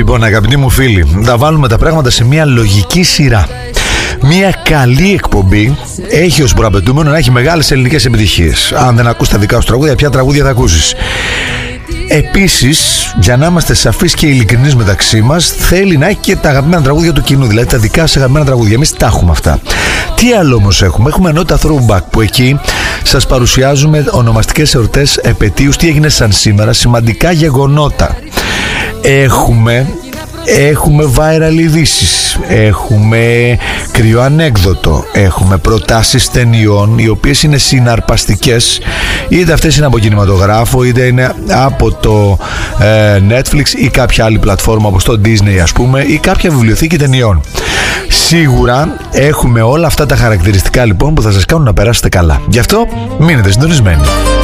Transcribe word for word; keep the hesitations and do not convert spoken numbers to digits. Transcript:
Λοιπόν, αγαπητοί μου φίλοι, θα βάλουμε τα πράγματα σε μια λογική σειρά. Μια καλή εκπομπή έχει ως προαπαιτούμενο να έχει μεγάλες ελληνικές επιτυχίες. Αν δεν ακούς τα δικά σου τραγούδια, ποια τραγούδια θα ακούσεις? Επίσης, για να είμαστε σαφείς και ειλικρινείς μεταξύ μας, θέλει να έχει και τα αγαπημένα τραγούδια του κοινού, δηλαδή τα δικά σας αγαπημένα τραγούδια. Εμείς τα έχουμε αυτά. Τι άλλο όμως έχουμε? Έχουμε ενότητα Throwback, που εκεί σας παρουσιάζουμε ονομαστικές εορτές, επετείους, τι έγινε σαν σήμερα, σημαντικά γεγονότα. Έχουμε... Έχουμε viral ειδήσεις, έχουμε κρυό ανέκδοτο, έχουμε προτάσεις ταινιών οι οποίες είναι συναρπαστικές, είτε αυτές είναι από κινηματογράφο, είτε είναι από το ε, Netflix ή κάποια άλλη πλατφόρμα όπως το Disney, ας πούμε, ή κάποια βιβλιοθήκη ταινιών. Σίγουρα έχουμε όλα αυτά τα χαρακτηριστικά λοιπόν που θα σας κάνουν να περάσετε καλά. Γι' αυτό μείνετε συντονισμένοι.